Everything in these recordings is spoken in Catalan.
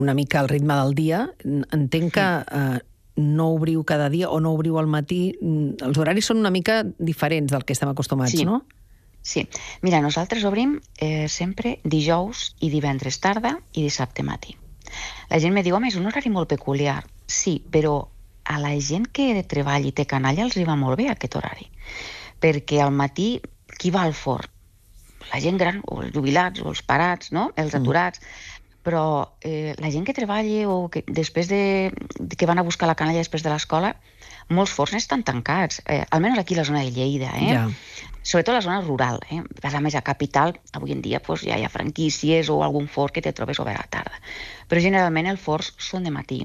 una mica al ritme del dia. Entenc que no obriu cada dia o no obriu al matí. Els horaris són una mica diferents del que estem acostumats, Sí. no? Sí. Mira, nosaltres obrim sempre dijous i divendres tarda i dissabte matí. La gent me diu, home, és un horari molt peculiar. Sí, però a la gent que treballa i té canalla els hi va molt bé aquest horari. Perquè al matí, qui va al forn? La gent gran, o els jubilats, o els parats, no? Els aturats. Però la gent que treballa o que després que van a buscar la canalla després de l'escola, molts forns estan tancats, almenys aquí a la zona de Lleida, Ja. Sobretot la zona rural, Vas a més a capital, avui en dia ja hi ha franquícies o algun forn que te trobes obert a la tarda. Però generalment els forns són de matí.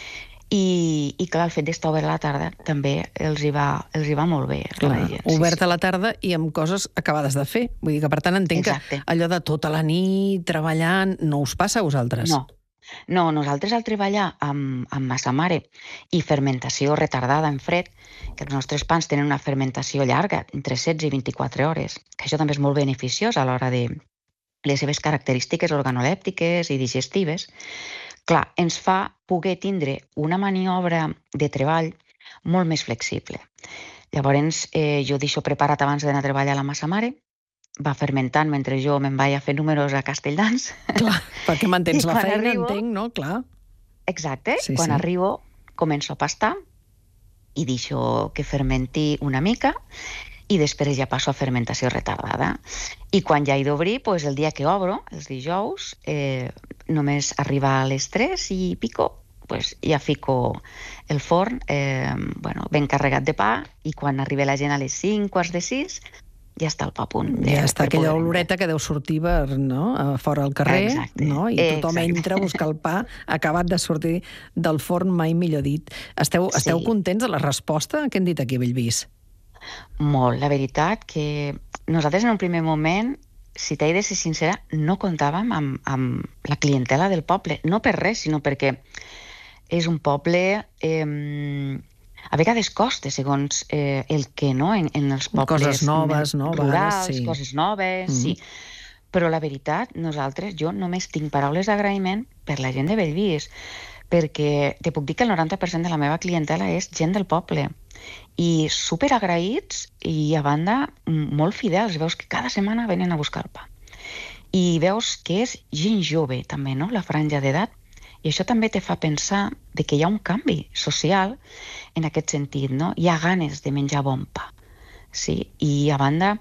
I clar, el fet d'estar obert a la tarda també els hi va molt bé. Clar, obert a la tarda i amb coses acabades de fer. Vull dir que, per tant, entenc Exacte. que allò de tota la nit treballant no us passa a vosaltres. No, nosaltres al treballar amb massa mare i fermentació retardada en fred, que els nostres pans tenen una fermentació llarga, entre 16 i 24 hores, que això també és molt beneficiós a l'hora de les seves característiques organolèptiques i digestives, clar, ens fa poder tindre una maniobra de treball molt més flexible. Llavors, jo deixo preparat abans d'anar a treballar la massa mare, va fermentant mentre jo me'n vaig a fer números a Castelldans. Clar, perquè mantens I la quan feina, arribo- entenc, no? Clar. Exacte. Sí, Quan sí. arribo, començo a pastar i deixo que fermenti una mica i després ja passo a fermentació retardada. I quan ja he d'obrir, doncs el dia que obro, els dijous, només arriba a les 3 i pico, doncs ja fico el forn ben carregat de pa i quan arriba la gent a les 5, quarts de 6, ja està el pa a punt. Ja està aquella oloreta que deu sortir a fora al carrer, Exacte. no? I tothom entra a buscar el pa acabat de sortir del forn, mai millor dit. Esteu contents de la resposta que hem dit aquí a Bellvís? Molt. La veritat que nosaltres en un primer moment, si t'he de ser sincera, no comptàvem amb la clientela del poble. No per res, sinó perquè és un poble... a vegades costa, segons el que, no?, en els pobles Coses noves, no? rurals, Sí. coses noves, sí. Però la veritat, jo només tinc paraules d'agraïment per la gent de Bellvís, perquè te puc dir que el 90% de la meva clientela és gent del poble i superagraïts i a banda molt fidels. Veus que cada setmana venen a buscar el pa. I veus que és gent jove també, no?, la franja d'edat. I això també te fa pensar de que hi ha un canvi social en aquest sentit, no? Hi ha ganes de menjar bon pa, sí? I a banda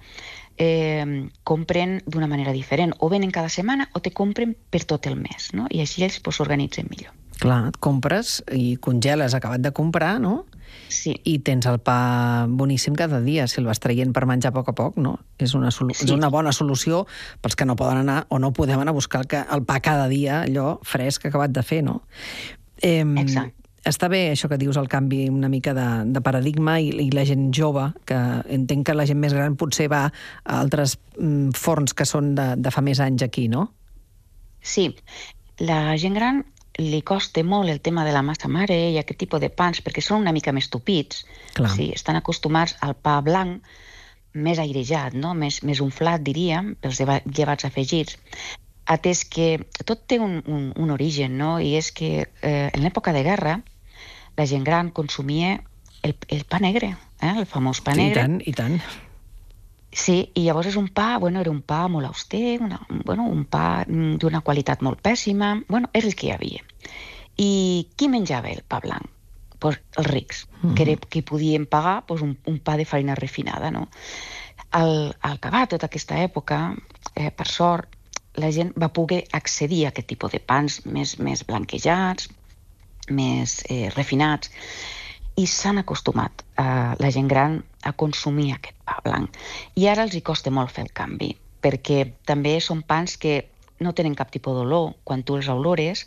compren d'una manera diferent. O venen cada setmana o te compren per tot el mes, no? I així ells s'organitzen millor. Clar, et compres i congeles acabat de comprar, no? Sí. I tens el pa boníssim cada dia, si el vas traient per menjar a poc, no? És una bona solució pels que no poden anar o no podem anar a buscar el pa cada dia, allò fresc acabat de fer, no? Exacte. Està bé això que dius, el canvi una mica de paradigma i la gent jove, que entenc que la gent més gran potser va a altres forns que són de fa més anys aquí, no? Sí, la gent gran li costa molt el tema de la massa mare i aquest tipus de pans perquè són una mica més tupits. Clar. Sí, estan acostumats al pa blanc més airejat, no? més unflat, diríem, pels llevats afegits. Atès que tot té un origen, no? I és que en l'època de guerra la gent gran consumia el pa negre, el famós pa negre. I tant. Sí, i llavors és un pa, era un pa molt auster, un pa d'una qualitat molt pèssima, és el que hi havia. I qui menjava el pa blanc? Pues els rics, que podien pagar un pa de farina refinada, no? Al acabar tota aquesta època, per sort, la gent va poder accedir a aquest tipus de pans més blanquejats, més refinats, i s'han acostumat la gent gran a consumir aquest pa blanc. I ara els hi costa molt fer el canvi, perquè també són pans que no tenen cap tipus d'olor. Quan tu els olores,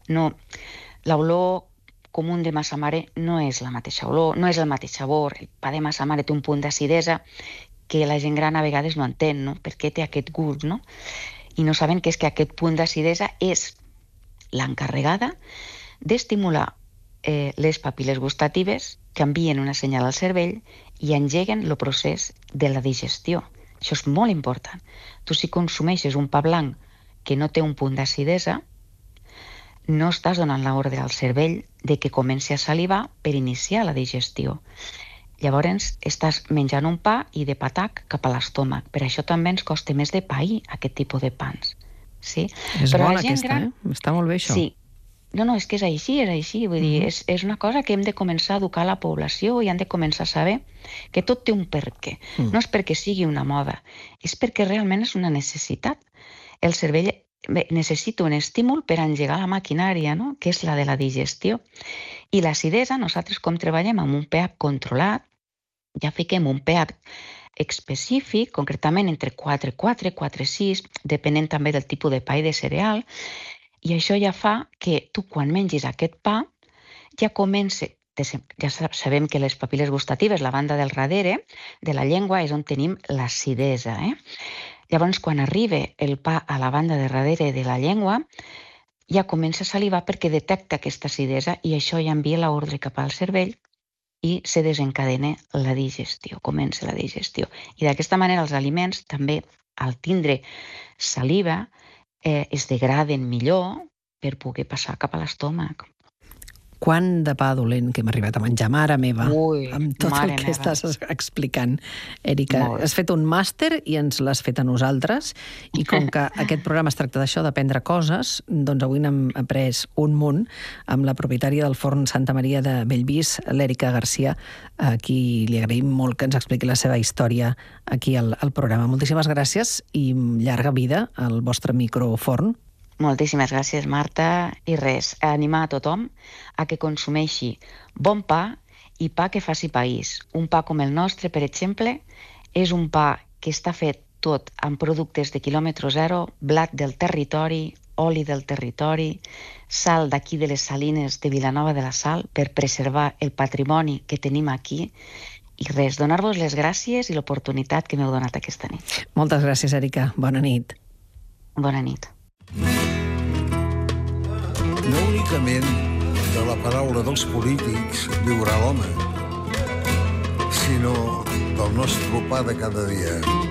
l'olor comú de massa mare no és la mateixa olor, no és el mateix sabor. El pa de massa mare té un punt d'acidesa que la gent gran a vegades no entén, no? Per què té aquest gust, no? I no saben que és que aquest punt d'acidesa és l'encarregada d'estimular les papil·les gustatives que envien una senyal al cervell i engeguen el procés de la digestió. Això és molt important. Tu si consumeixes un pa blanc que no té un punt d'acidesa, no estàs donant l'ordre al cervell de que comenci a salivar per iniciar la digestió. Llavors estàs menjant un pa i de patac cap a l'estómac. Per això també ens costa més de pair aquest tipus de pans. Sí? És bona aquesta, Està molt bé això. Sí. No, és que és així. Vull dir, és una cosa que hem de començar a educar la població i han de començar a saber que tot té un perquè. No és perquè sigui una moda, és perquè realment és una necessitat. El cervell necessita un estímul per engegar la maquinària, no? Que és la de la digestió. I l'acidesa, nosaltres com treballem amb un pH controlat, ja fiquem un pH específic, concretament entre 4,4, 4,6, depenent també del tipus de pa i de cereal, i això ja fa que tu quan mengis aquest pa ja comença, ja sabem que les papil·les gustatives, la banda del darrere de la llengua és on tenim l'acidesa. Llavors, quan arriba el pa a la banda de darrere de la llengua, ja comença a salivar perquè detecta aquesta acidesa i això ja envia l'ordre cap al cervell i se desencadena la digestió, comença la digestió. I d'aquesta manera els aliments també, al tindre saliva, es degraden millor per poder passar cap a l'estómac. Quant de pa dolent que hem arribat a menjar, mare meva, amb tot el que meva. estàs explicant. Erika, Molt. has fet un màster i ens l'has fet a nosaltres, i com que aquest programa es tracta d'això, d'aprendre coses, doncs avui n'hem après un munt amb la propietària del forn Santa Maria de Bellvís, l'Erika Garcia, a qui li agraïm molt que ens expliqui la seva història aquí al programa. Moltíssimes gràcies i llarga vida al vostre microforn. Moltíssimes gràcies, Marta. I res, animar a tothom a que consumeixi bon pa i pa que faci país. Un pa com el nostre, per exemple, és un pa que està fet tot amb productes de quilòmetre zero, blat del territori, oli del territori, sal d'aquí de les salines de Vilanova de la Sal per preservar el patrimoni que tenim aquí. I res, donar-vos les gràcies i l'oportunitat que m'heu donat aquesta nit. Moltes gràcies, Erika. Bona nit. Bona nit. No únicament de la paraula dels polítics viurà l'home, sinó del nostre pa de cada dia.